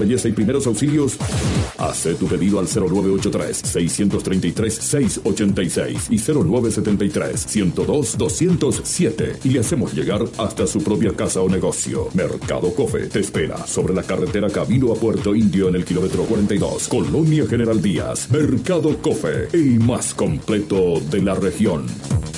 belleza y primeros auxilios. Haz tu pedido al 0983-633-686 y 0973-102-207 y le hacemos llegar hasta su propia casa o negocio. Mercado Cofe te espera sobre la carretera camino a Puerto Indio en el kilómetro 42, Colonia General Díaz. Mercado Cofe, el más completo de la región.